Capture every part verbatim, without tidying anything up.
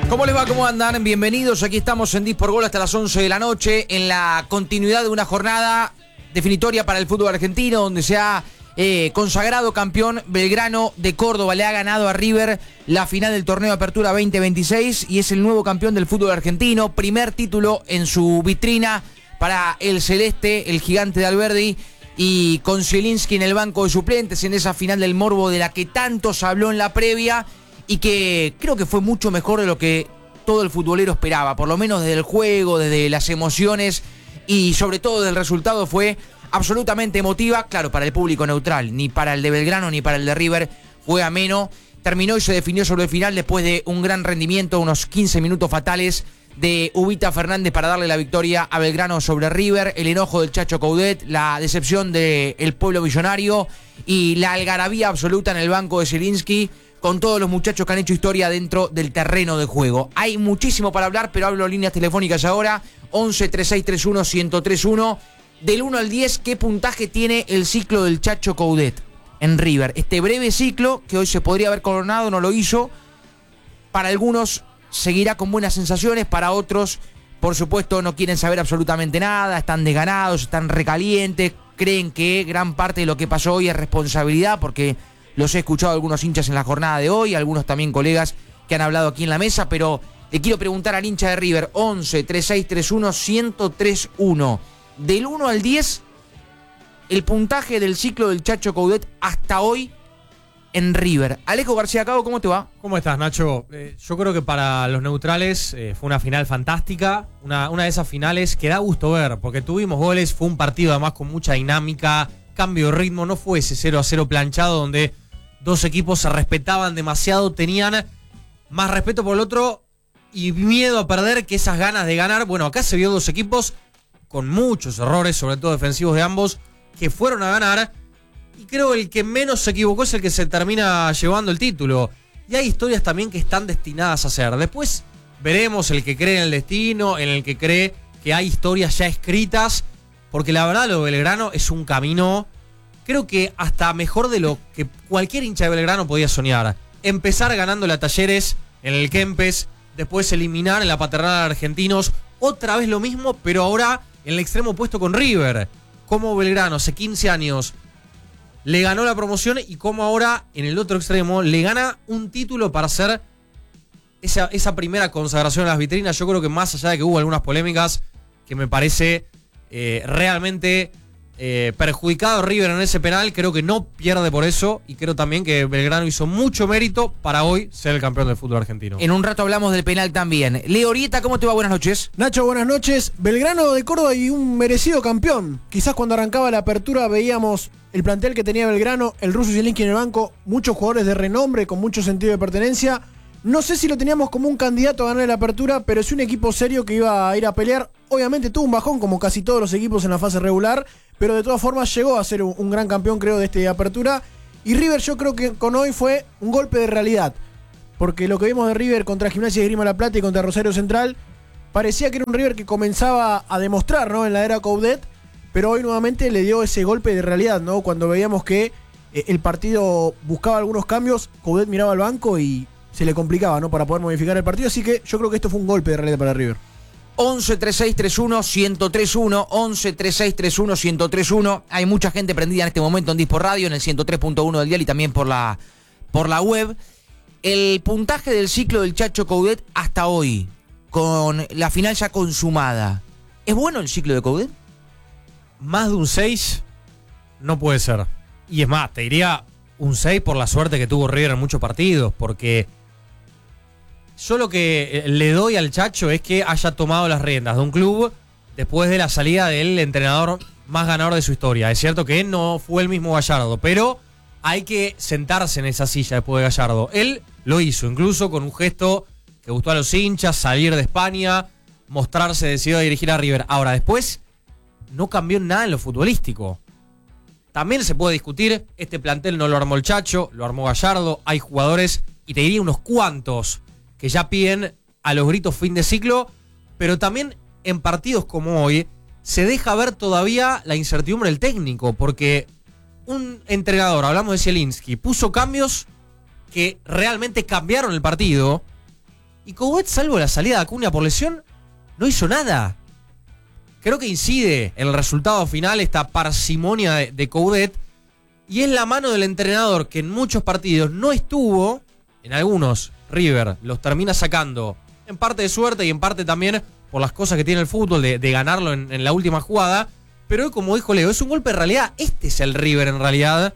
¿Cómo les va? ¿Cómo andan? Bienvenidos. Aquí estamos en Dispor Gol hasta las once de la noche en la continuidad de una jornada definitoria para el fútbol argentino donde se ha eh, consagrado campeón Belgrano de Córdoba. Le ha ganado a River la final del torneo de Apertura veinte veintiséis y es el nuevo campeón del fútbol argentino. Primer título en su vitrina para el celeste, el gigante de Alberdi, y con Zielinski en el banco de suplentes en esa final del morbo de la que tanto se habló en la previa y que creo que fue mucho mejor de lo que todo el futbolero esperaba, por lo menos desde el juego, desde las emociones y sobre todo del resultado. Fue absolutamente emotiva, claro, para el público neutral, ni para el de Belgrano ni para el de River fue ameno. Terminó y se definió sobre el final después de un gran rendimiento, unos quince minutos fatales de Ubita Fernández para darle la victoria a Belgrano sobre River, el enojo del Chacho Coudet, la decepción del pueblo millonario y la algarabía absoluta en el banco de Zielinski con todos los muchachos que han hecho historia dentro del terreno de juego. Hay muchísimo para hablar, pero hablo líneas telefónicas ahora, once, treinta y seis treinta y uno, ciento treinta y uno. Del uno al diez, ¿qué puntaje tiene el ciclo del Chacho Coudet en River? Este breve ciclo, que hoy se podría haber coronado, no lo hizo. Para algunos seguirá con buenas sensaciones, para otros, por supuesto, no quieren saber absolutamente nada, están desganados, están recalientes, creen que gran parte de lo que pasó hoy es responsabilidad, porque los he escuchado a algunos hinchas en la jornada de hoy, algunos también colegas que han hablado aquí en la mesa, pero le quiero preguntar al hincha de River, once, treinta y seis treinta y uno, ciento treinta y uno. Del uno al diez, el puntaje del ciclo del Chacho Coudet hasta hoy en River. Alejo García Cabo, ¿cómo te va? ¿Cómo estás, Nacho? Eh, yo creo que para los neutrales eh, fue una final fantástica, una, una de esas finales que da gusto ver, porque tuvimos goles, fue un partido además con mucha dinámica, cambio de ritmo, no fue ese cero a cero planchado donde dos equipos se respetaban demasiado, tenían más respeto por el otro y miedo a perder que esas ganas de ganar. Bueno, acá se vio dos equipos con muchos errores, sobre todo defensivos de ambos, que fueron a ganar, y creo el que menos se equivocó es el que se termina llevando el título. Y hay historias también que están destinadas a ser. Después veremos el que cree en el destino, en el que cree que hay historias ya escritas, porque la verdad lo de Belgrano es un camino, creo que hasta mejor de lo que cualquier hincha de Belgrano podía soñar. Empezar ganando a Talleres en el Kempes, después eliminar en la Paternal a Argentinos, otra vez lo mismo, pero ahora en el extremo opuesto con River. Como Belgrano hace quince años le ganó la promoción y como ahora en el otro extremo le gana un título para hacer esa, esa primera consagración en las vitrinas. Yo creo que más allá de que hubo algunas polémicas, que me parece eh, realmente eh, perjudicado River en ese penal, creo que no pierde por eso y creo también que Belgrano hizo mucho mérito para hoy ser el campeón del fútbol argentino. En un rato hablamos del penal también. Leo Orieta, ¿cómo te va? Buenas noches. Nacho, buenas noches. Belgrano de Córdoba y un merecido campeón. Quizás cuando arrancaba la apertura veíamos el plantel que tenía Belgrano, el ruso Zielinski en el banco, muchos jugadores de renombre con mucho sentido de pertenencia. No sé si lo teníamos como un candidato a ganar la apertura, pero es un equipo serio que iba a ir a pelear. Obviamente tuvo un bajón como casi todos los equipos en la fase regular, pero de todas formas llegó a ser un, un gran campeón, creo, de esta apertura. Y River, yo creo que con hoy fue un golpe de realidad, porque lo que vimos de River contra Gimnasia de Esgrima La Plata y contra Rosario Central parecía que era un River que comenzaba a demostrar, ¿no?, en la era Coudet, pero hoy nuevamente le dio ese golpe de realidad, ¿no? Cuando veíamos que eh, el partido buscaba algunos cambios, Coudet miraba al banco y se le complicaba, ¿no?, para poder modificar el partido. Así que yo creo que esto fue un golpe de realidad para River. once, treinta y seis treinta y uno, ciento treinta y uno, once, treinta y seis treinta y uno, ciento treinta y uno. Hay mucha gente prendida en este momento en Dispor Radio, en el ciento tres punto uno del dial y también por la, por la web. El puntaje del ciclo del Chacho Coudet hasta hoy, con la final ya consumada. ¿Es bueno el ciclo de Coudet? Más de un seis no puede ser. Y es más, te diría un seis por la suerte que tuvo River en muchos partidos, porque yo lo que le doy al Chacho es que haya tomado las riendas de un club después de la salida del entrenador más ganador de su historia. Es cierto que no fue el mismo Gallardo, pero hay que sentarse en esa silla después de Gallardo. Él lo hizo, incluso con un gesto que gustó a los hinchas, salir de España, mostrarse decidido a dirigir a River. Ahora, después no cambió nada en lo futbolístico. También se puede discutir, este plantel no lo armó el Chacho, lo armó Gallardo, hay jugadores, y te diría unos cuantos, que ya piden a los gritos fin de ciclo, pero también en partidos como hoy se deja ver todavía la incertidumbre del técnico, porque un entrenador, hablamos de Zielinski, puso cambios que realmente cambiaron el partido, Y Coudet, salvo la salida de Acuña por lesión, no hizo nada. Creo que incide en el resultado final esta parsimonia de, de Coudet. Y es la mano del entrenador que en muchos partidos no estuvo. En algunos, River los termina sacando en parte de suerte y en parte también por las cosas que tiene el fútbol de, de ganarlo en, en la última jugada. Pero hoy, como dijo Leo, es un golpe de realidad. Este es el River en realidad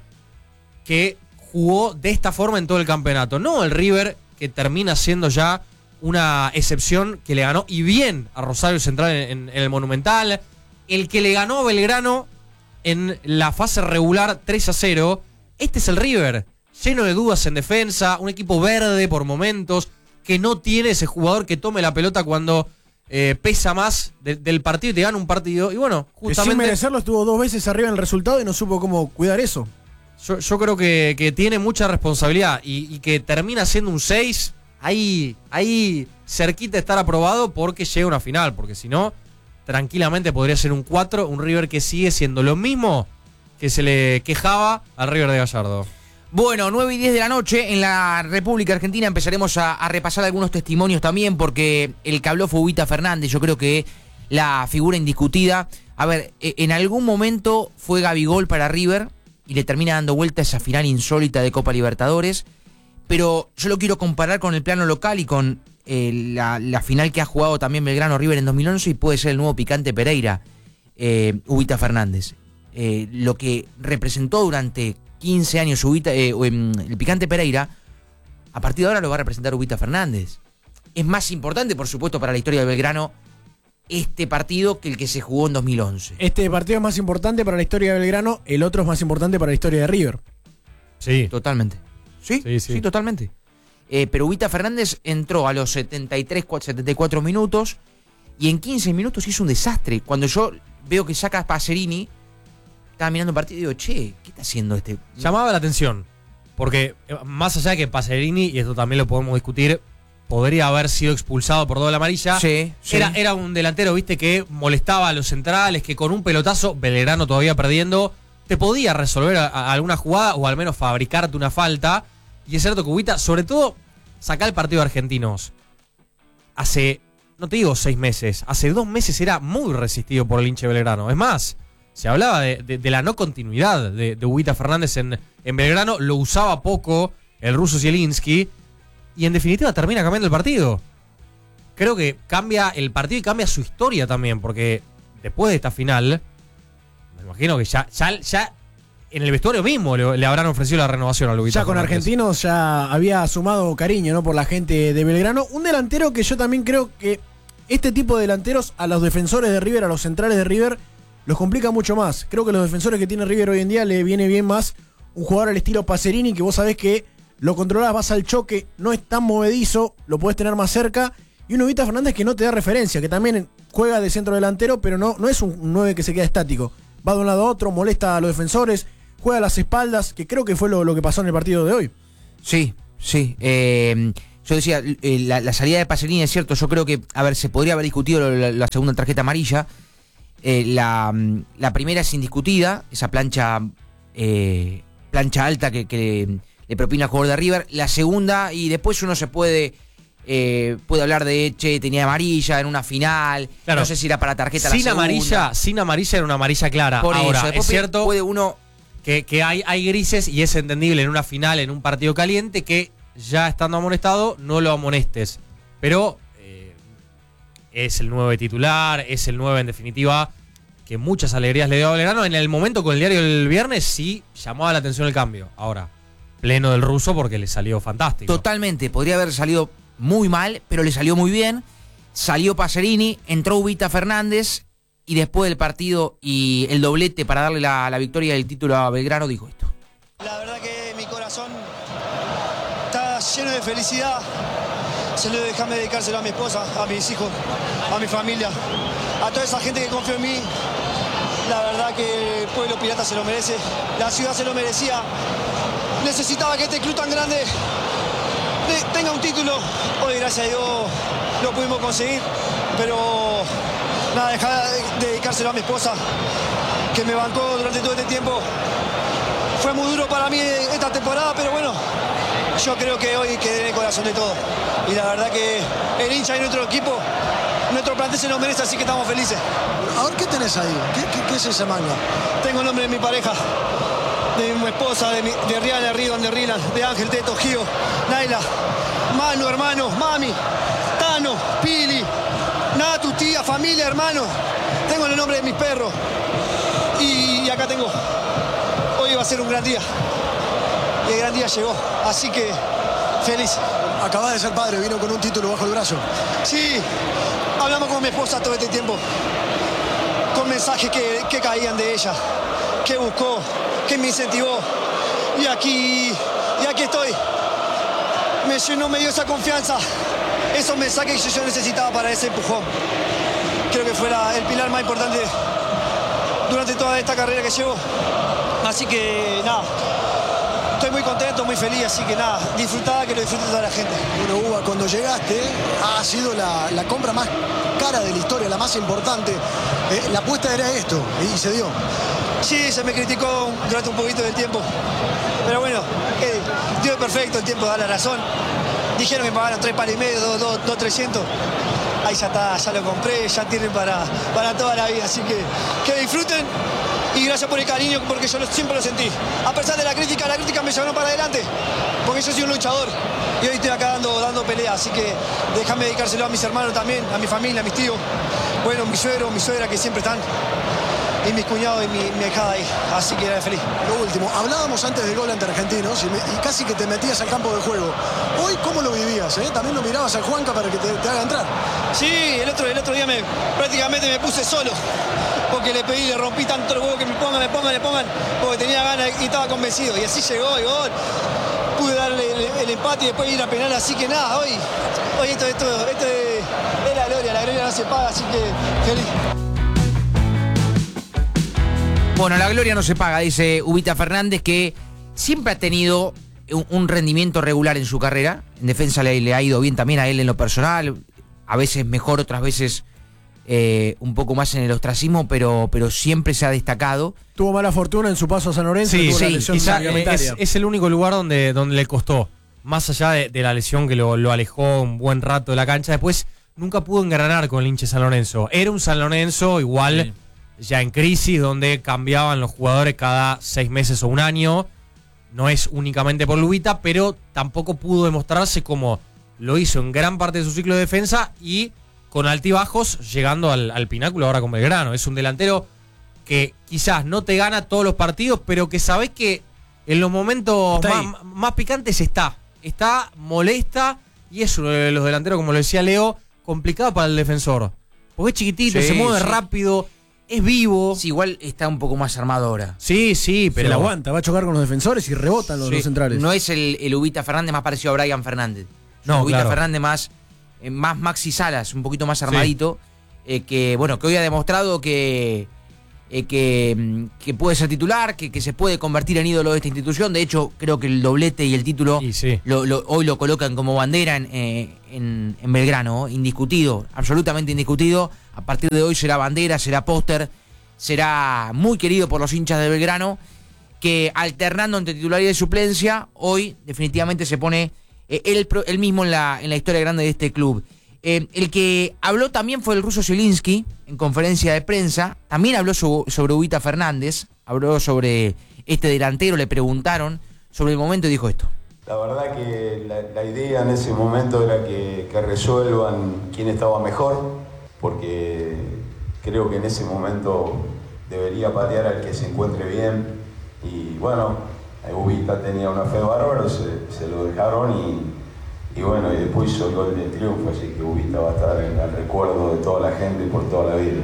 que jugó de esta forma en todo el campeonato. No el River que termina siendo ya una excepción, que le ganó y bien a Rosario Central en, en, en el Monumental. El que le ganó a Belgrano en la fase regular tres a cero. Este es el River, lleno de dudas en defensa, un equipo verde por momentos, que no tiene ese jugador que tome la pelota cuando eh, pesa más de, del partido y te gana un partido. Y bueno, justamente... Sin merecerlo estuvo dos veces arriba en el resultado y no supo cómo cuidar eso. Yo, yo creo que, que tiene mucha responsabilidad y, y que termina siendo un seis, ahí, ahí cerquita de estar aprobado porque llega a una final, porque si no, tranquilamente podría ser un cuatro, un River que sigue siendo lo mismo que se le quejaba al River de Gallardo. Bueno, nueve y diez de la noche en la República Argentina empezaremos a, a repasar algunos testimonios también, porque el que habló fue Ubita Fernández, yo creo que la figura indiscutida. A ver, en algún momento fue Gabigol para River y le termina dando vuelta a esa final insólita de Copa Libertadores, pero yo lo quiero comparar con el plano local y con eh, la, la final que ha jugado también Belgrano River en dos mil once, y puede ser el nuevo Picante Pereira, eh, Ubita Fernández. Eh, lo que representó durante quince años Ubita, eh, el Picante Pereira, a partir de ahora lo va a representar Ubita Fernández. Es más importante, por supuesto, para la historia de Belgrano este partido que el que se jugó en dos mil once. Este partido es más importante para la historia de Belgrano, el otro es más importante para la historia de River. Sí. Totalmente. Sí, sí, sí, sí totalmente. Eh, pero Ubita Fernández entró a los setenta y tres, setenta y cuatro minutos y en quince minutos hizo un desastre. Cuando yo veo que saca a Pacerini, estaba mirando el partido y digo, che, ¿qué está haciendo este? Llamaba la atención, porque más allá de que Pacerini, y esto también lo podemos discutir, podría haber sido expulsado por doble amarilla. Sí, sí. Era, era un delantero, viste, que molestaba a los centrales, que con un pelotazo, Belgrano todavía perdiendo, te podía resolver a, a alguna jugada o al menos fabricarte una falta. Y es cierto que Ubita, sobre todo, saca el partido de Argentinos. Hace, no te digo seis meses, hace dos meses era muy resistido por el hincha Belgrano. Es más, se hablaba de, de, de la no continuidad de, de Ubita Fernández en, en Belgrano, lo usaba poco el ruso Zielinski, y en definitiva termina cambiando el partido. Creo que cambia el partido y cambia su historia también, porque después de esta final, me imagino que ya, ya, ya en el vestuario mismo le, le habrán ofrecido la renovación a Ubita Ya con Fernández. Argentinos ya había sumado cariño, ¿no?, por la gente de Belgrano. Un delantero que yo también creo que este tipo de delanteros a los defensores de River, a los centrales de River, los complica mucho más. Creo que los defensores que tiene River hoy en día le viene bien más un jugador al estilo Pacerini, que vos sabés que lo controlás, vas al choque, no es tan movedizo, lo podés tener más cerca. Y un Ubita Fernández que no te da referencia, que también juega de centro delantero, pero no, no es un nueve que se queda estático. Va de un lado a otro, molesta a los defensores, juega a las espaldas, que creo que fue lo, lo que pasó en el partido de hoy. Sí, sí. Eh, yo decía, eh, la, la salida de Pacerini es cierto, yo creo que, a ver, se podría haber discutido la, la segunda tarjeta amarilla. Eh, la, la primera es indiscutida, esa plancha eh, plancha alta que, que le, le propina al jugador de River. La segunda, y después uno se puede eh, puede hablar de, che, tenía amarilla en una final, claro, no sé si era para tarjeta sin la segunda. amarilla, sin amarilla era una amarilla clara. Por Ahora, eso, es cierto puede uno que, que hay, hay grises y es entendible en una final, en un partido caliente, que ya estando amonestado no lo amonestes. Pero es el nueve titular, es el nueve en definitiva, que muchas alegrías le dio a Belgrano. En el momento con el diario del viernes sí llamaba la atención el cambio. Ahora, pleno del ruso porque le salió fantástico. Totalmente, podría haber salido muy mal, pero le salió muy bien. Salió Pacerini, entró Ubita Fernández y después del partido y el doblete para darle la, la victoria del título a Belgrano dijo esto. La verdad que mi corazón está lleno de felicidad. Se lo déjame dedicárselo a mi esposa, a mis hijos, a mi familia, a toda esa gente que confió en mí. La verdad que el pueblo pirata se lo merece, la ciudad se lo merecía. Necesitaba que este club tan grande tenga un título. Hoy, gracias a Dios, lo pudimos conseguir. Pero nada, dejar de dedicárselo a mi esposa, que me bancó durante todo este tiempo. Fue muy duro para mí esta temporada, pero bueno, yo creo que hoy quedé en el corazón de todos. Y la verdad que el hincha y nuestro equipo, nuestro plantel se nos merece, así que estamos felices. A ver, ¿qué tenés ahí? ¿Qué, qué, qué es esa manga? Tengo el nombre de mi pareja, de mi esposa, de, mi, de Rihanna, Ridon, de Rilan, de Ángel, Teto, Gio, Naila, Manu, hermano, Mami, Tano, Pili, Natu, tía, familia, hermano. Tengo el nombre de mis perros. Y, y acá tengo. Hoy va a ser un gran día. Y el gran día llegó. Así que feliz. Acabás de ser padre, vino con un título bajo el brazo. Sí, hablamos con mi esposa todo este tiempo. Con mensajes que, que caían de ella. Que buscó, que me incentivó. Y aquí, y aquí estoy. Me llenó, me dio esa confianza. Esos mensajes que yo necesitaba para ese empujón. Creo que fuera el pilar más importante durante toda esta carrera que llevo. Así que nada, estoy muy contento, muy feliz, así que nada, disfrutá, que lo disfrute toda la gente. Bueno, Uva, cuando llegaste ha sido la, la compra más cara de la historia, la más importante. Eh, la apuesta era esto y se dio. Sí, se me criticó durante un poquito del tiempo, pero bueno, eh, Dios es perfecto, el tiempo da la razón. Dijeron que me pagaron tres palos y medio, dos, dos, dos, trescientos. Ahí ya está, ya lo compré, ya tienen para, para toda la vida, así que que disfruten y gracias por el cariño, porque yo lo, siempre lo sentí. A pesar de la crítica, la crítica me llevó para adelante, porque yo soy un luchador y hoy estoy acá dando, dando pelea, así que déjame dedicárselo a mis hermanos también, a mi familia, a mis tíos, bueno, mi suegro, mi suegra que siempre están, y mis cuñados y mi, mi ahijada ahí, así que era feliz. Lo último, hablábamos antes del gol ante Argentinos y, me, y casi que te metías al campo de juego. Hoy, ¿cómo lo vivías? Eh? También lo mirabas al Juanca para que te, te haga entrar. Sí, el otro, el otro día me, prácticamente me puse solo, porque le pedí, le rompí tanto el huevo que me pongan, me pongan, me pongan, porque tenía ganas y estaba convencido. Y así llegó el gol. Pude darle el, el empate y después ir a penal, así que nada, hoy, hoy esto, esto, esto es, es la gloria, la gloria no se paga, así que feliz. Bueno, la gloria no se paga, dice Ubita Fernández, que siempre ha tenido un, un rendimiento regular en su carrera. En defensa le, le ha ido bien también a él en lo personal, a veces mejor, otras veces eh, un poco más en el ostracismo, pero, pero siempre se ha destacado. Tuvo mala fortuna en su paso a San Lorenzo. Sí, tuvo sí, la lesión quizá, ligamentaria. es, es el único lugar donde, donde le costó, más allá de, de la lesión que lo, lo alejó un buen rato de la cancha. Después nunca pudo engranar con el hincha San Lorenzo. Era un San Lorenzo igual... Sí. Ya en crisis, donde cambiaban los jugadores cada seis meses o un año. No es únicamente por Lubita, pero tampoco pudo demostrarse como lo hizo en gran parte de su ciclo de defensa y con altibajos llegando al, al pináculo ahora con Belgrano. Es un delantero que quizás no te gana todos los partidos, pero que sabés que en los momentos más, más picantes está. Está molesta y es uno de los delanteros, como lo decía Leo, complicado para el defensor. Porque es chiquitito, sí, se mueve sí. rápido. Es vivo. Sí, igual está un poco más armado ahora. Sí, sí, pero... Se la aguanta, va a chocar con los defensores y rebotan los, sí. los centrales. No es el, el Ubita Fernández más parecido a Brian Fernández. No, Ubita claro. Fernández más, eh, más Maxi Salas, un poquito más armadito. Sí. Eh, que, bueno, que hoy ha demostrado que, eh, que, que puede ser titular, que, que se puede convertir en ídolo de esta institución. De hecho, creo que el doblete y el título sí, sí. Lo, lo, hoy lo colocan como bandera en, eh, en, en Belgrano. Indiscutido, absolutamente indiscutido. A partir de hoy será bandera, será póster, será muy querido por los hinchas de Belgrano, que alternando entre titularidad y suplencia, hoy definitivamente se pone eh, él, él mismo en la, en la historia grande de este club. Eh, el que habló también fue el ruso Zielinski, en conferencia de prensa, también habló su, sobre Ubita Fernández, habló sobre este delantero, le preguntaron sobre el momento y dijo esto. La verdad que la, la idea en ese momento era que, que resuelvan quién estaba mejor, porque creo que en ese momento debería patear al que se encuentre bien. Y bueno, Ubita tenía una fe bárbara, se, se lo dejaron y, y bueno, y después hizo el gol del triunfo, así que Ubita va a estar en el recuerdo de toda la gente por toda la vida.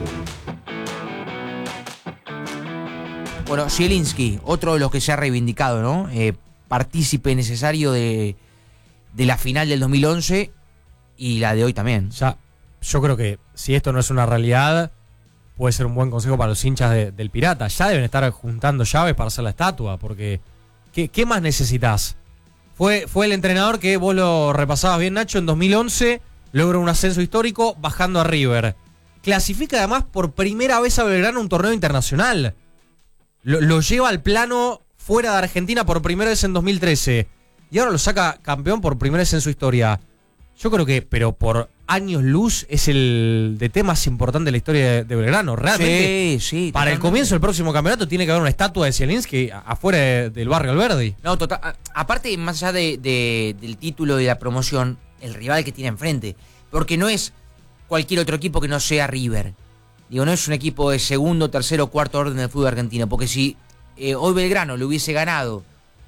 Bueno, Zielinski, otro de los que se ha reivindicado, ¿no? Eh, partícipe necesario de, de la final del dos mil once y la de hoy también. Ya. Yo creo que si esto no es una realidad, puede ser un buen consejo para los hinchas de, del Pirata. Ya deben estar juntando llaves para hacer la estatua, porque ¿qué, qué más necesitas? Fue, fue el entrenador que vos lo repasabas bien, Nacho, en dos mil once, logra un ascenso histórico bajando a River. Clasifica además por primera vez a Belgrano un torneo internacional. Lo, lo lleva al plano fuera de Argentina por primera vez en dos mil trece. y ahora lo saca campeón por primera vez en su historia. Yo creo que, pero por años luz, es el D T más importante de la historia de, de Belgrano. Realmente, sí, sí, para totalmente. el comienzo del próximo campeonato tiene que haber una estatua de Zielinski afuera de, del barrio Alberdi. No, total. a- Aparte, más allá de, de- del título y de la promoción, el rival que tiene enfrente. Porque no es cualquier otro equipo que no sea River. Digo, no es un equipo de segundo, tercero, cuarto orden del fútbol argentino. Porque si eh, hoy Belgrano le hubiese ganado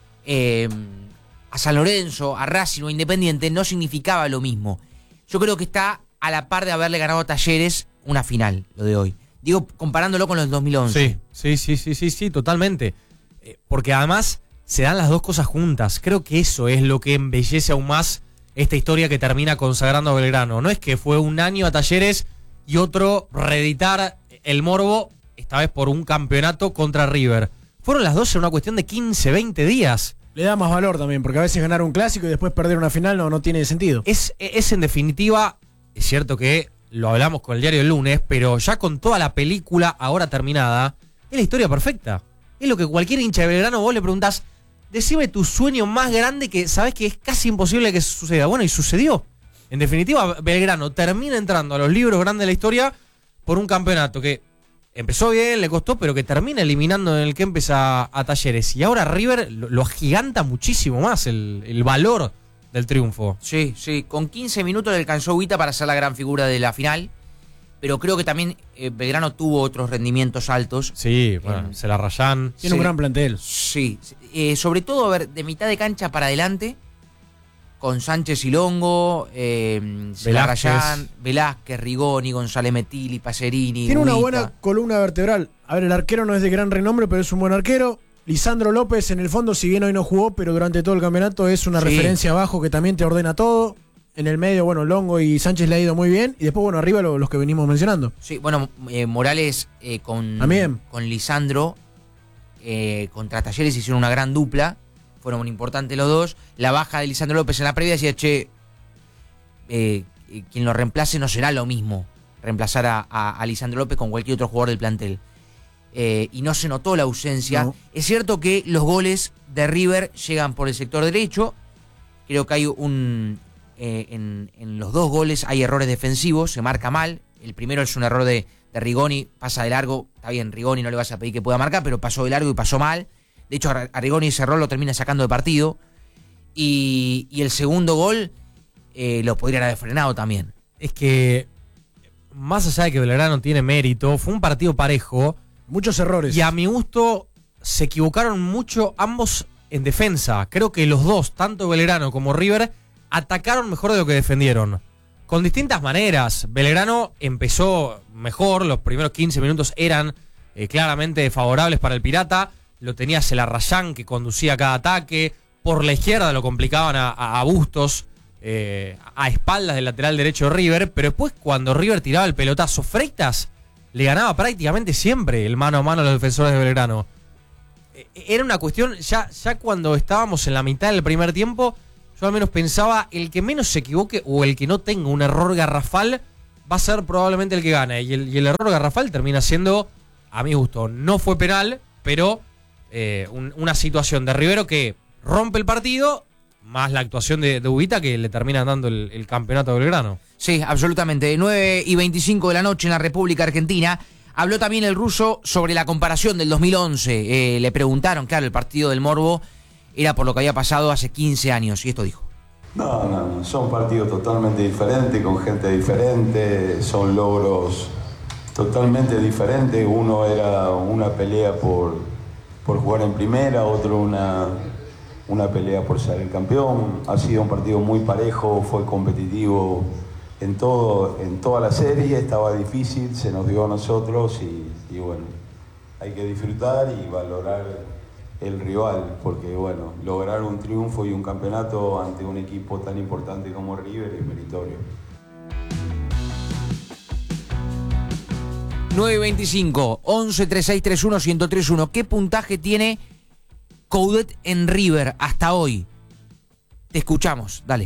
eh, a San Lorenzo, a Racing o a Independiente, no significaba lo mismo. Yo creo que está a la par de haberle ganado a Talleres una final, lo de hoy. Digo, comparándolo con los dos mil once. Sí, sí, sí, sí, sí, sí, totalmente. Eh, porque además se dan las dos cosas juntas. Creo que eso es lo que embellece aún más esta historia que termina consagrando a Belgrano. No es que fue un año a Talleres y otro reeditar el morbo, esta vez por un campeonato contra River. Fueron las dos en una cuestión de quince, veinte días. Le da más valor también, porque a veces ganar un clásico y después perder una final no, no tiene sentido. Es, es en definitiva, es cierto que lo hablamos con el diario el lunes, pero ya con toda la película ahora terminada, es la historia perfecta. Es lo que cualquier hincha de Belgrano vos le preguntás, decime tu sueño más grande que sabés que es casi imposible que suceda. Bueno, y sucedió. En definitiva, Belgrano termina entrando a los libros grandes de la historia por un campeonato que empezó bien, le costó, pero que termina eliminando en el que empieza a Talleres. Y ahora River lo, lo agiganta muchísimo más el, el valor del triunfo. Sí, sí. Con quince minutos le alcanzó Guita para ser la gran figura de la final. Pero creo que también eh, Belgrano tuvo otros rendimientos altos. Sí, bueno, Eh, se la rayan. Tiene sí. un gran plantel. Sí. Eh, sobre todo, a ver, de mitad de cancha para adelante, con Sánchez y Longo, eh, Velázquez. Celarrayán, Velázquez, Rigoni, González Metilli, Pacerini. Tiene una Guita. buena columna vertebral. A ver, el arquero no es de gran renombre, pero es un buen arquero. Lisandro López, en el fondo, si bien hoy no jugó, pero durante todo el campeonato es una Sí. referencia abajo que también te ordena todo. En el medio, bueno, Longo y Sánchez le ha ido muy bien. Y después, bueno, arriba lo- los que venimos mencionando. Sí, bueno, eh, Morales eh, con, También. con Lisandro eh, contra Talleres hicieron una gran dupla. Fueron muy importantes los dos. La baja de Lisandro López en la previa decía, che, eh, eh, quien lo reemplace no será lo mismo reemplazar a, a, a Lisandro López con cualquier otro jugador del plantel. Eh, y no se notó la ausencia. No. Es cierto que los goles de River llegan por el sector derecho. Creo que hay un... eh, en, en los dos goles hay errores defensivos, se marca mal. El primero es un error de, de Rigoni, pasa de largo. Está bien, Rigoni no le vas a pedir que pueda marcar, pero pasó de largo y pasó mal. De hecho, a Rigoni ese error lo termina sacando de partido. Y, y el segundo gol eh, lo podrían haber frenado también. Es que, más allá de que Belgrano tiene mérito, fue un partido parejo. Muchos errores. Y a mi gusto, se equivocaron mucho ambos en defensa. Creo que los dos, tanto Belgrano como River, atacaron mejor de lo que defendieron. Con distintas maneras. Belgrano empezó mejor, los primeros quince minutos eran eh, claramente favorables para el Pirata. Lo tenía Celarrayán, que conducía cada ataque. Por la izquierda lo complicaban a, a, a Bustos, eh, a espaldas del lateral derecho de River. Pero después, cuando River tiraba el pelotazo, Freitas le ganaba prácticamente siempre el mano a mano a los defensores de Belgrano. Era una cuestión, ya, ya cuando estábamos en la mitad del primer tiempo, yo al menos pensaba, el que menos se equivoque o el que no tenga un error garrafal va a ser probablemente el que gane. Y el, y el error garrafal termina siendo, a mi gusto, no fue penal, pero eh, un, una situación de Rivero que rompe el partido, más la actuación de, de Ubita que le termina dando el, el campeonato a Belgrano. Sí, absolutamente. nueve y veinticinco de la noche en la República Argentina. Habló también el ruso sobre la comparación del dos mil once. Eh, le preguntaron, claro, el partido del Morbo era por lo que había pasado hace quince años. Y esto dijo. No, no, no, son partidos totalmente diferentes, con gente diferente, son logros totalmente diferentes. Uno era una pelea por, por jugar en primera, otro una, una pelea por ser el campeón. Ha sido un partido muy parejo, fue competitivo en, todo, en toda la serie, estaba difícil, se nos dio a nosotros y, y bueno, hay que disfrutar y valorar el rival, porque bueno, lograr un triunfo y un campeonato ante un equipo tan importante como River es meritorio. nueve y veinticinco, once treinta y seis treinta y uno ciento treinta y uno. ¿Qué puntaje tiene Coudet en River hasta hoy? Te escuchamos, dale.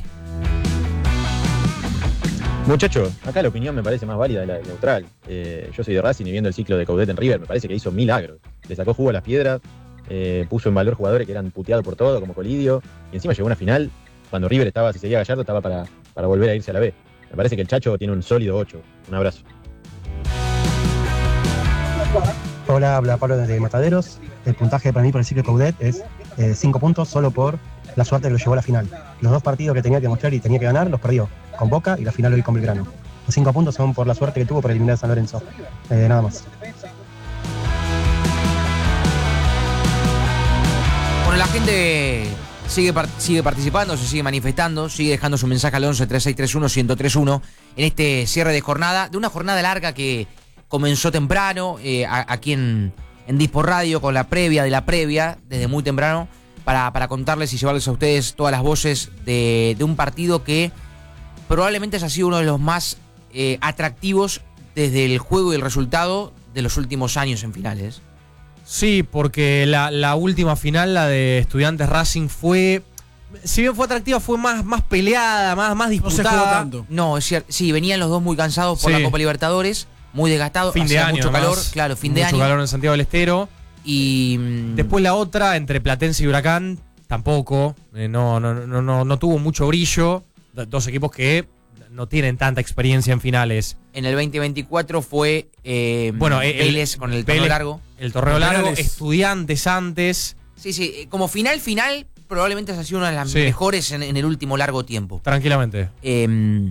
Muchacho, acá la opinión me parece más válida de la del neutral. Eh, yo soy de Racing y viendo el ciclo de Coudet en River me parece que hizo milagros. Le sacó jugo a las piedras, eh, puso en valor jugadores que eran puteados por todo, como Colidio, y encima llegó a una final cuando River estaba, si seguía Gallardo, estaba para, para volver a irse a la B. Me parece que el Chacho tiene un sólido ocho. Un abrazo. Hola, habla Pablo desde Mataderos. El puntaje para mí por el ciclo Coudet es cinco puntos solo por la suerte que lo llevó a la final. Los dos partidos que tenía que mostrar y tenía que ganar los perdió, con Boca y la final hoy con Belgrano. Los cinco puntos son por la suerte que tuvo para eliminar a San Lorenzo. Eh, nada más. Bueno, la gente sigue, sigue participando, se sigue manifestando, sigue dejando su mensaje al once, treinta y seis treinta y uno, ciento treinta y uno en este cierre de jornada, de una jornada larga que comenzó temprano, eh, a, aquí en, en Dispor Radio, con la previa de la previa, desde muy temprano, para, para contarles y llevarles a ustedes todas las voces de, de un partido que probablemente ha sido uno de los más eh, atractivos desde el juego y el resultado de los últimos años en finales. Sí, porque la, la última final, la de Estudiantes Racing, fue, si bien fue atractiva, fue más, más peleada, más, más disputada. No se jugó tanto. No, es cierto. Sí, venían los dos muy cansados por Sí. la Copa Libertadores, muy desgastados, Fin de hacía año, mucho además. calor, claro, fin de Mucho año. calor en Santiago del Estero. Y mm, Después la otra, entre Platense y Huracán, tampoco. Eh, no, no, no, no, no tuvo mucho brillo. D- Dos equipos que no tienen tanta experiencia en finales. en el veinte veinticuatro fue eh, Bueno, eh, el- Vélez con el torneo Vélez- largo. El torneo largo, Penales. Estudiantes antes, Sí, sí, eh, como final, final, probablemente esa ha sido una de las Sí. mejores en, en el último largo tiempo. tranquilamente. Eh,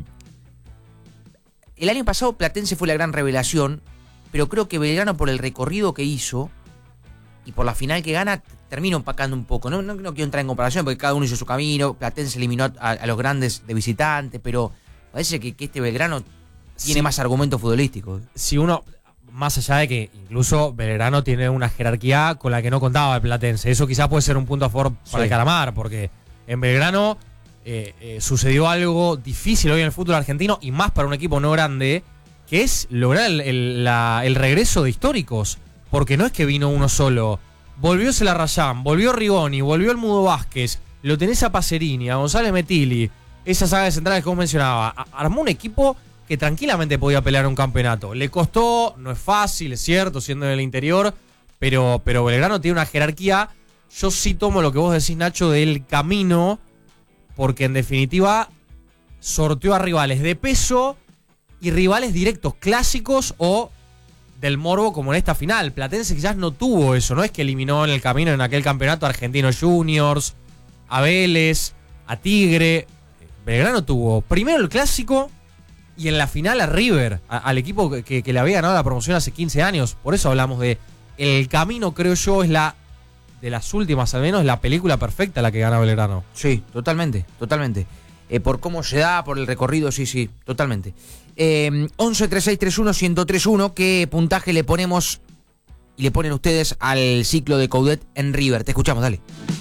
el año pasado Platense fue la gran revelación, pero creo que Belgrano, por el recorrido que hizo y por la final que gana, termina empacando un poco. No, no, no quiero entrar en comparación porque cada uno hizo su camino. Platense eliminó a, a los grandes de visitantes, pero parece que, que este Belgrano tiene Sí. más argumentos futbolísticos. Si uno, más allá de que incluso Belgrano tiene una jerarquía con la que no contaba el Platense, eso quizás puede ser un punto a favor para Sí. el Calamar, porque en Belgrano eh, eh, sucedió algo difícil hoy en el fútbol argentino, y más para un equipo no grande, que es lograr el, el- la- el regreso de históricos, porque no es que vino uno solo. Volvió Celarrayán, volvió Rigoni, volvió el Mudo Vázquez, lo tenés a Pacerini, a González Metilli, esa saga de centrales que vos mencionabas. A- Armó un equipo que tranquilamente podía pelear un campeonato. Le costó, no es fácil, es cierto, siendo en el interior, pero, pero Belgrano tiene una jerarquía. Yo sí tomo lo que vos decís, Nacho, del camino, porque en definitiva sorteó a rivales de peso y rivales directos, clásicos o del morbo, como en esta final. Platense quizás no tuvo eso, no es que eliminó en el camino en aquel campeonato a Argentinos Juniors, a Vélez, a Tigre. Belgrano tuvo primero el clásico y en la final a River, a- al equipo que, que- que le había ganado la promoción hace quince años. Por eso hablamos de el camino, creo yo, es la, de las últimas al menos, la película perfecta la que gana Belgrano. Sí, totalmente, totalmente. Eh, por cómo se da, por el recorrido, sí, sí, totalmente. Eh, once, treinta y seis, treinta y uno, ciento treinta y uno, ¿qué puntaje le ponemos y le ponen ustedes al ciclo de Coudet en River? Te escuchamos, dale.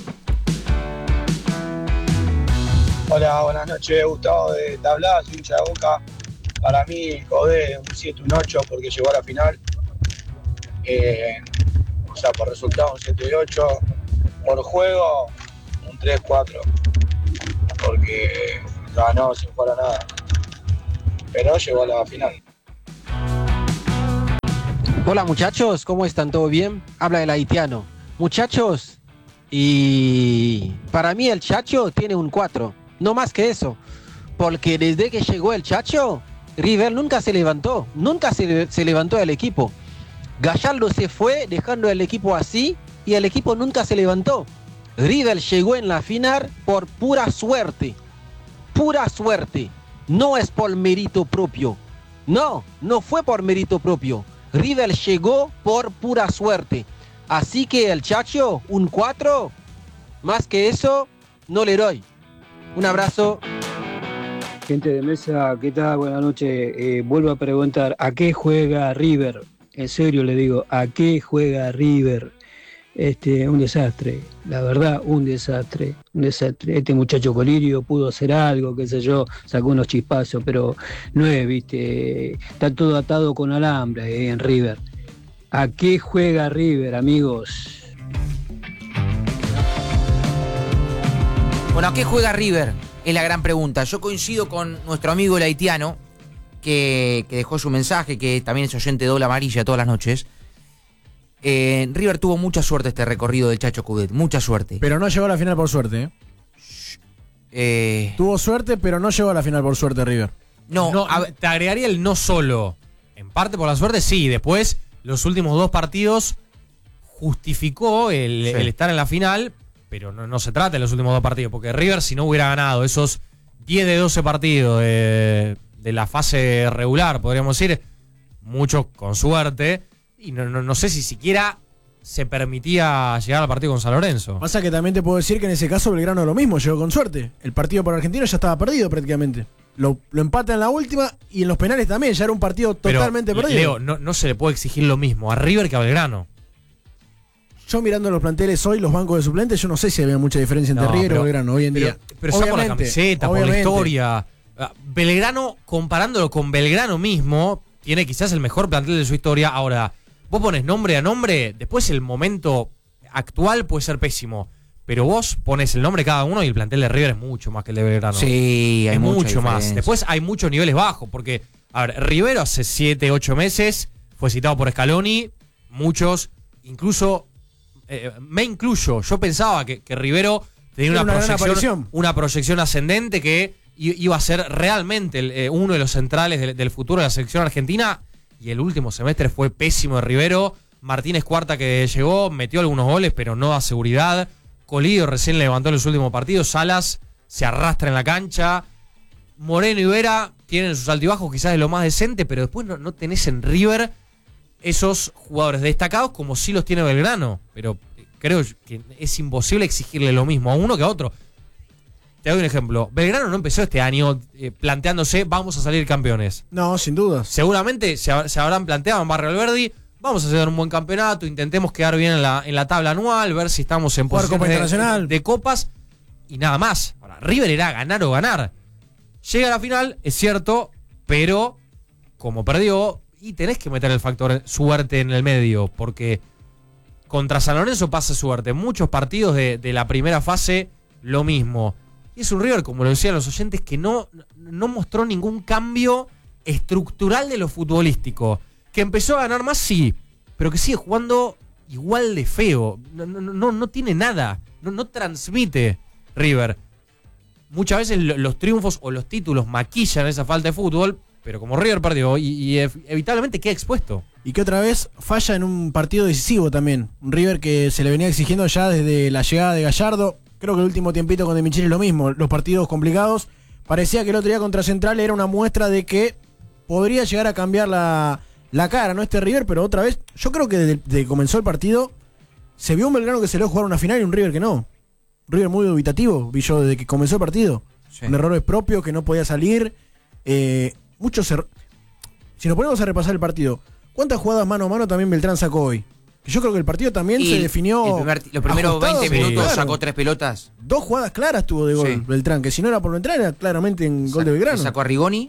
Hola, buenas noches, Gustavo de Tablada, soy hincha de Boca. Para mí, Coudet un siete, un ocho porque llegó a la final. Eh, o sea, por resultado un siete y ocho. Por juego, un tres, cuatro. Porque ganó sin jugar a nada. Pero llegó a la final. Hola muchachos, ¿cómo están? ¿Todo bien? Habla el haitiano. Muchachos, y para mí el Chacho tiene un cuatro, no más que eso. Porque desde que llegó el Chacho, River nunca se levantó, nunca se, se levantó el equipo. Gallardo se fue dejando el equipo así y el equipo nunca se levantó. River llegó en la final por pura suerte, pura suerte. No es por mérito propio. No, no fue por mérito propio. River llegó por pura suerte. Así que el Chacho, un cuatro, más que eso, no le doy. Un abrazo. Gente de mesa, ¿qué tal? Buenas noches. Eh, vuelvo a preguntar, ¿a qué juega River? En serio le digo, ¿a qué juega River? Este, un desastre, la verdad, un desastre, un desastre. Este muchacho Colirio pudo hacer algo, qué sé yo, sacó unos chispazos, pero no es, viste, está todo atado con alambre eh, en River. ¿A qué juega River, amigos? Bueno, ¿a qué juega River? Es la gran pregunta. Yo coincido con nuestro amigo el haitiano, que, que dejó su mensaje, que también es oyente de Doble Amarilla todas las noches. Eh, River tuvo mucha suerte este recorrido del Chacho Coudet, mucha suerte. Pero no llegó a la final por suerte, ¿eh? Eh, Tuvo suerte, pero no llegó a la final por suerte River. no, No, a- te agregaría el no solo. En parte por la suerte, sí. Después, los últimos dos partidos justificó el, Sí. el estar en la final, pero no, no se trata de los últimos dos partidos, porque River, si no hubiera ganado esos diez de doce partidos de, de la fase regular, podríamos decir, muchos con suerte, y no, no, no sé si siquiera se permitía llegar al partido con San Lorenzo. Pasa que también te puedo decir que en ese caso Belgrano lo mismo, llegó con suerte. El partido por Argentino ya estaba perdido prácticamente. Lo, lo empata en la última y en los penales también, ya era un partido Pero, totalmente perdido. Leo, no, no se le puede exigir lo mismo a River que a Belgrano. Yo mirando los planteles hoy, los bancos de suplentes, yo no sé si había mucha diferencia entre No, River pero- y Belgrano hoy en Pero, día. pero ya por la Obviamente, camiseta, por la obviamente. historia. Ah, Belgrano, comparándolo con Belgrano mismo, tiene quizás el mejor plantel de su historia. Ahora, vos pones nombre a nombre, después el momento actual puede ser pésimo. Pero vos pones el nombre de cada uno y el plantel de River es mucho más que el de Belgrano. sí, hay es mucha mucho más. diferencia. Después hay muchos niveles bajos, porque, a ver, Rivero hace siete, ocho meses fue citado por Scaloni, muchos, incluso, eh, me incluyo, yo pensaba que, que Rivero tenía Era una, una gran proyección, aparición. una proyección ascendente que i- iba a ser realmente el, eh, uno de los centrales del, del futuro de la selección argentina, y el último semestre fue pésimo de Rivero. Martínez Cuarta, que llegó, metió algunos goles, pero no da seguridad. Colidio recién levantó los últimos partidos. Salas se arrastra en la cancha. Moreno y Vera tienen sus altibajos, quizás de lo más decente, pero después no, no tenés en River esos jugadores destacados como sí los tiene Belgrano. Pero creo que es imposible exigirle lo mismo a uno que a otro. Te doy un ejemplo. Belgrano no empezó este año eh, planteándose vamos a salir campeones. No, sin dudas. Seguramente se, hab- se habrán planteado en Barrio Alberdi, vamos a hacer un buen campeonato, intentemos quedar bien en la, en la tabla anual, ver si estamos en Jugar Copa posiciones de, Internacional. de copas y nada más. Ahora, River era ganar o ganar. Llega a la final, es cierto, pero como perdió, y tenés que meter el factor suerte en el medio, porque contra San Lorenzo pasa suerte. Muchos partidos de, de la primera fase, lo mismo. Y es un River, como lo decían los oyentes, que no, no mostró ningún cambio estructural de lo futbolístico. Que empezó a ganar más, sí, pero que sigue jugando igual de feo. No, no, no, no tiene nada. No, no transmite River. Muchas veces lo- los triunfos o los títulos maquillan esa falta de fútbol, pero como River perdió y, y ev- evitablemente queda expuesto. Y que otra vez falla en un partido decisivo también. Un River que se le venía exigiendo ya desde la llegada de Gallardo. Creo que el último tiempito con De Micheli es lo mismo. Los partidos complicados. Parecía que el otro día contra Central era una muestra de que podría llegar a cambiar la, la cara, ¿no? Este River, pero otra vez, yo creo que desde, desde que comenzó el partido, se vio un Belgrano que se le va a jugar una final y un River que no. Un River muy dubitativo, vi yo desde que comenzó el partido. Sí. Con errores propios que no podía salir. Eh, muchos er- Si nos ponemos a repasar el partido, ¿cuántas jugadas mano a mano también Beltrán sacó hoy? Que yo creo que el partido también Y se definió. el primer- los primeros ajustado, veinte sí, minutos claro. sacó tres pelotas. Dos jugadas claras tuvo de gol Sí. Beltrán, que si no era por Beltrán era claramente en gol de Belgrano. Sacó a Rigoni.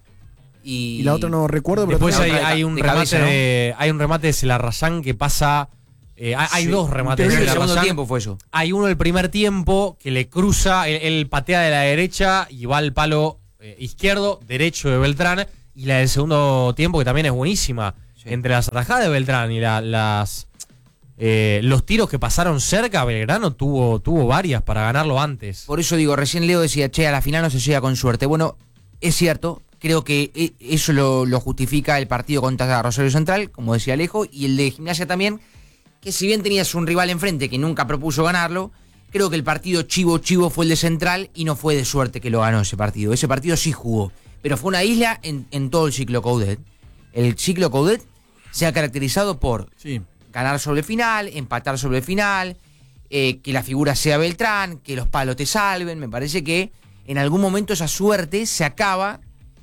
Y, Y la otra no recuerdo, pero Después otra hay, de ca- hay un de remate cabeza, ¿no? de, hay un remate de Celarrayán que pasa. eh, hay hay Sí, dos remates En de el segundo Celarrayán. tiempo fue eso. Hay uno el primer tiempo que le cruza, él, él patea de la derecha y va al palo eh, izquierdo, derecho de Beltrán. Y la del segundo tiempo que también es buenísima. Sí. Entre las atajadas de Beltrán y la- las eh, los tiros que pasaron cerca, Belgrano tuvo, tuvo varias para ganarlo antes. Por eso digo, recién Leo decía, che, a la final no se llega con suerte. Bueno, es cierto, creo que eh, eso lo, lo justifica el partido contra Rosario Central, como decía Alejo, y el de Gimnasia también, que si bien tenías un rival enfrente que nunca propuso ganarlo, creo que el partido chivo chivo fue el de Central y no fue de suerte que lo ganó ese partido. Ese partido sí jugó, pero fue una isla en, en todo el ciclo Coudet. El ciclo Coudet se ha caracterizado por Sí. ganar sobre el final, empatar sobre el final, eh, que la figura sea Beltrán, que los palos te salven. Me parece que en algún momento esa suerte se acaba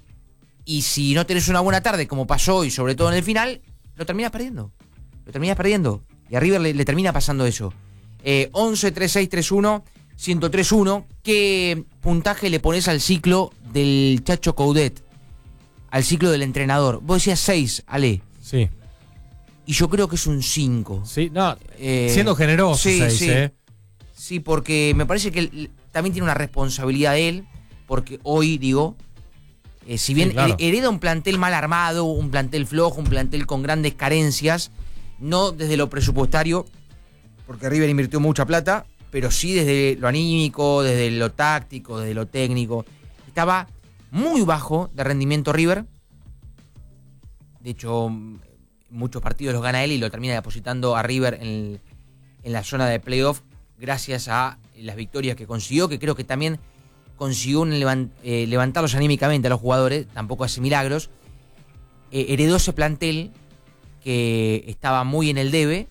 y si no tenés una buena tarde, como pasó hoy, sobre todo en el final, lo terminas perdiendo. Lo terminas perdiendo. Y a River le, le termina pasando eso. Eh, once, treinta y seis, treinta y uno, ciento tres uno. ¿Qué puntaje le pones al ciclo del Chacho Coudet? Al ciclo del entrenador. Vos decías seis, Ale. Sí. Y yo creo que es un cinco. Sí, no, Eh, siendo generoso, sí, seis, sí. ¿eh? Sí, porque me parece que él también tiene una responsabilidad de él, porque hoy, digo, eh, si bien Sí, claro. her- hereda un plantel mal armado, un plantel flojo, un plantel con grandes carencias, no desde lo presupuestario, porque River invirtió mucha plata, pero sí desde lo anímico, desde lo táctico, desde lo técnico. Estaba muy bajo de rendimiento River. De hecho, muchos partidos los gana él y lo termina depositando a River en, en la zona de playoff gracias a las victorias que consiguió, que creo que también consiguió un levant, eh, levantarlos anímicamente a los jugadores, tampoco hace milagros. Eh, heredó ese plantel que estaba muy en el debe,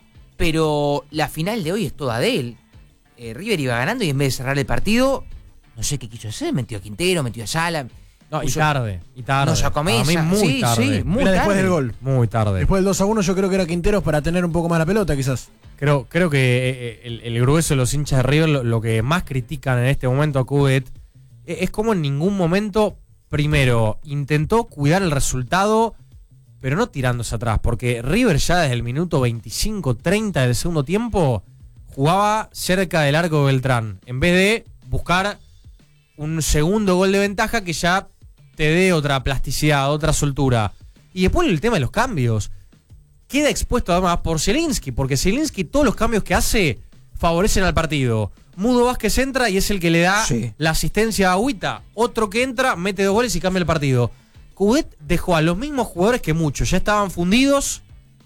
pero la final de hoy es toda de él. Eh, River iba ganando y en vez de cerrar el partido, no sé qué quiso hacer, metió a Quintero, metió a Sala. No, y puso, tarde, y tarde. No sacó mesa. A mí muy sí, tarde. Sí, muy era tarde. después del gol. Muy tarde. Después del dos a uno yo creo que era Quinteros para tener un poco más la pelota, quizás. Creo, creo que el, el grueso de los hinchas de River lo, lo que más critican en este momento a Coudet es, es como en ningún momento, primero, intentó cuidar el resultado, pero no tirándose atrás, porque River ya desde el minuto veinticinco treinta del segundo tiempo jugaba cerca del arco de Beltrán, en vez de buscar un segundo gol de ventaja que ya te dé otra plasticidad, otra soltura. Y después el tema de los cambios. Queda expuesto además por Zielinski, porque Zielinski todos los cambios que hace favorecen al partido. Mudo Vázquez entra y es el que le da sí. la asistencia a Agüita. Otro que entra, mete dos goles y cambia el partido. Coudet dejó a los mismos jugadores que muchos ya estaban fundidos,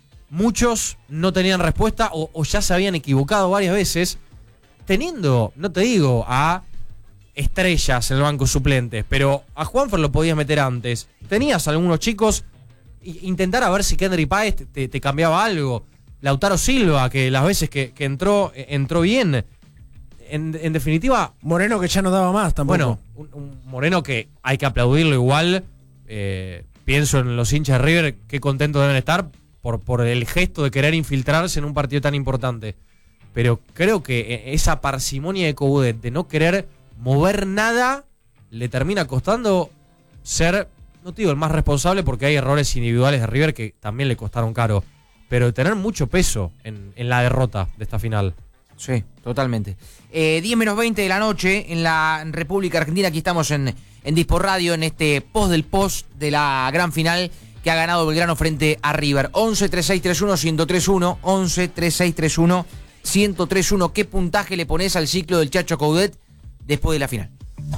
muchos no tenían respuesta o, o ya se habían equivocado varias veces, teniendo, no te digo, a estrellas en el banco suplentes, pero a Juanfer lo podías meter antes. Tenías algunos chicos, intentar a ver si Kendry Páez te, te, te cambiaba algo. Lautaro Silva, que las veces que, que entró, entró bien. En, en definitiva... Moreno que ya no daba más tampoco. Bueno, un, un Moreno que hay que aplaudirlo igual. Eh, pienso en los hinchas de River, qué contentos deben estar por, por el gesto de querer infiltrarse en un partido tan importante. Pero creo que esa parsimonia de Coudet de no querer mover nada le termina costando ser, no te digo el más responsable porque hay errores individuales de River que también le costaron caro, pero tener mucho peso en, en la derrota de esta final. Sí, totalmente. Eh, diez menos veinte de la noche en la República Argentina. Aquí estamos en, en Dispor Radio, en este post del post de la gran final que ha ganado Belgrano frente a River. once, treinta y seis, treinta y uno, ciento treinta y uno. once, treinta y seis, treinta y uno, ciento treinta y uno. ¿Qué puntaje le pones al ciclo del Chacho Coudet después de la final?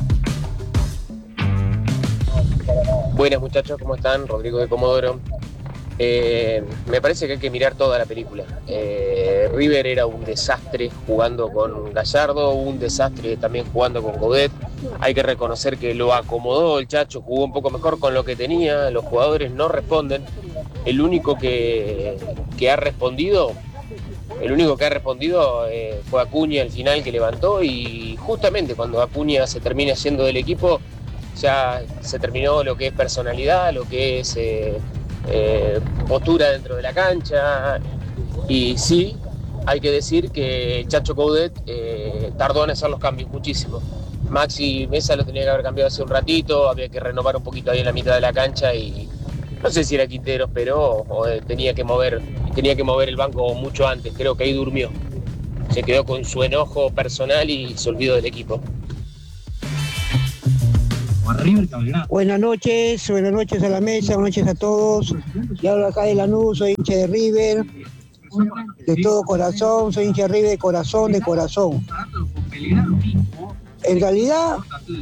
Buenas muchachos, ¿cómo están? Rodrigo de Comodoro. Eh, me parece que hay que mirar toda la película. Eh, River era un desastre jugando con Gallardo, un desastre también jugando con Coudet. Hay que reconocer que lo acomodó el Chacho, jugó un poco mejor con lo que tenía, los jugadores no responden. El único que, que ha respondido, el único que ha respondido eh, fue Acuña al final, que levantó, y justamente cuando Acuña se termina yendo del equipo, ya se terminó lo que es personalidad, lo que es eh, eh, postura dentro de la cancha. Y sí, hay que decir que Chacho Coudet eh, tardó en hacer los cambios muchísimo. Maxi Mesa lo tenía que haber cambiado hace un ratito, había que renovar un poquito ahí en la mitad de la cancha y no sé si era Quinteros, pero o, eh, tenía que mover, tenía que mover el banco mucho antes. Creo que ahí durmió. Se quedó con su enojo personal y se olvidó del equipo. Buenas noches, buenas noches a la mesa, buenas noches a todos. Yo hablo acá de Lanús, soy hincha de River, de todo corazón, soy hincha de River de corazón, de corazón. En realidad,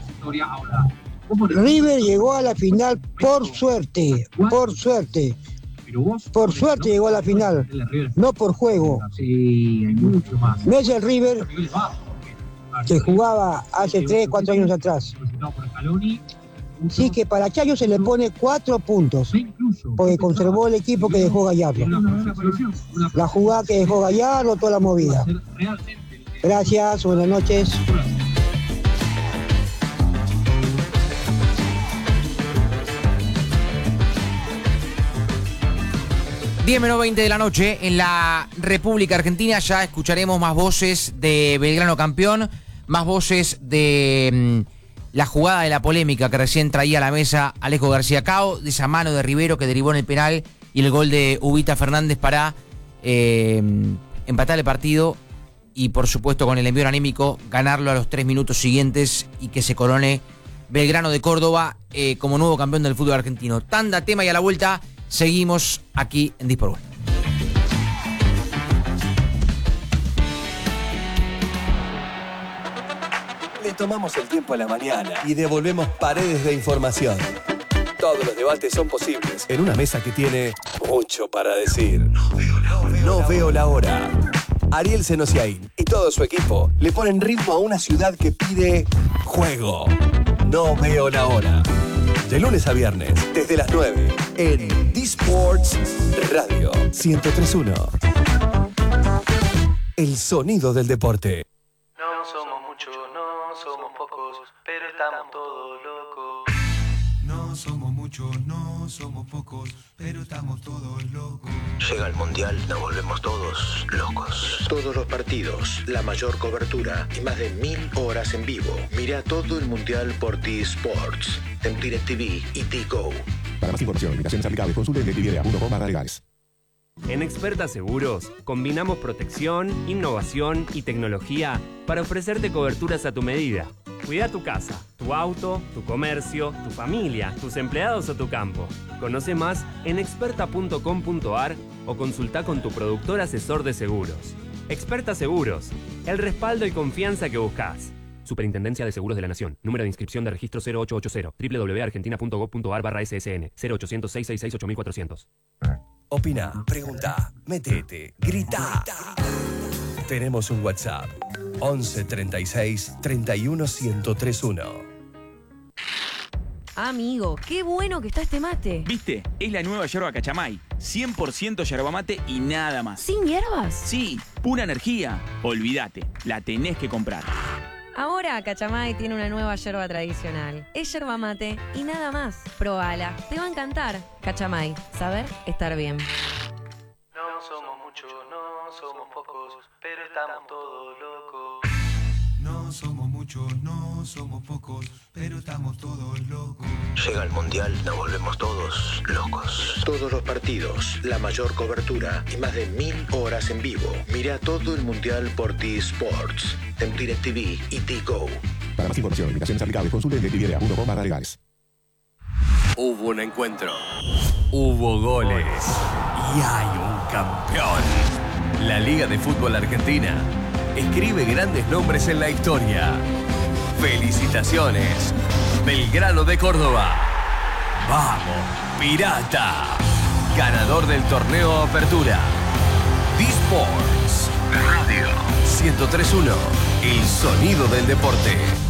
River llegó a la final por suerte, por suerte. Por suerte llegó a la final, no por juego. No es el River que jugaba hace tres, cuatro años atrás. Sí, que para Chayo se le pone cuatro puntos, porque conservó el equipo que dejó Gallardo. La jugada que dejó Gallardo, toda la movida. Gracias, buenas noches. diez menos veinte de la noche en la República Argentina. Ya escucharemos más voces de Belgrano campeón, más voces de mmm, la jugada de la polémica que recién traía a la mesa Alejo García Cao, de esa mano de Rivero que derivó en el penal y el gol de Ubita Fernández para eh, empatar el partido y por supuesto con el envío anímico ganarlo a los tres minutos siguientes y que se corone Belgrano de Córdoba eh, como nuevo campeón del fútbol argentino. Tanda, tema y a la vuelta seguimos aquí en Dispor Gol. tomamos el tiempo a la mañana y devolvemos paredes de información. Todos los debates son posibles en una mesa que tiene mucho para decir. No veo la hora. No veo la hora. Ariel Senosiaín y todo su equipo le ponen ritmo a una ciudad que pide juego. No veo la hora. De lunes a viernes, desde las nueve, en D-Sports Radio ciento tres punto uno. El sonido del deporte. No somos muchos, no somos pocos, pero estamos todos locos. No somos muchos, no somos pocos, pero estamos todos locos. Llega el Mundial, nos volvemos todos locos. Todos los partidos, la mayor cobertura y más de mil horas en vivo. Mira todo el Mundial por T-Sports, en DirecTV y T-Go. Para más información, limitaciones aplicables, consulte directv punto com barra legales. En Experta Seguros, combinamos protección, innovación y tecnología para ofrecerte coberturas a tu medida. Cuida tu casa, tu auto, tu comercio, tu familia, tus empleados o tu campo. Conoce más en experta punto com punto a r o consulta con tu productor asesor de seguros. Experta Seguros, el respaldo y confianza que buscas. Superintendencia de Seguros de la Nación. Número de inscripción de registro cero ocho ocho cero. doble u doble u doble u punto argentina punto gov punto a r barra S S N. cero ochocientos, seiscientos sesenta y seis, ocho mil cuatrocientos. Opina, pregunta, metete, grita. Tenemos un WhatsApp. once treinta y seis, treinta y uno, ciento tres punto uno. Amigo, qué bueno que está este mate. ¿Viste? Es la nueva yerba Cachamay. cien por ciento yerba mate y nada más. ¿Sin hierbas? Sí, pura energía. Olvídate, la tenés que comprar. Ahora Cachamay tiene una nueva yerba tradicional. Es yerba mate y nada más. Probala, te va a encantar. Cachamay, saber estar bien. No somos muchos, no somos pocos, pero estamos todos locos. No somos muchos, no somos pocos, pero estamos todos locos. Llega el Mundial, nos volvemos todos locos. Todos los partidos, la mayor cobertura y más de mil horas en vivo. Mira todo el Mundial por T-Sports, en DirecTV y T-Go. Para más información, limitaciones aplicables, consulte directv punto com barra legales. Hubo un encuentro, hubo goles y hay un campeón. La Liga de Fútbol Argentina escribe grandes nombres en la historia. ¡Felicitaciones! Belgrano de Córdoba. ¡Vamos, Pirata! Ganador del torneo Apertura. D-Sports Radio ciento tres punto uno. El sonido del deporte.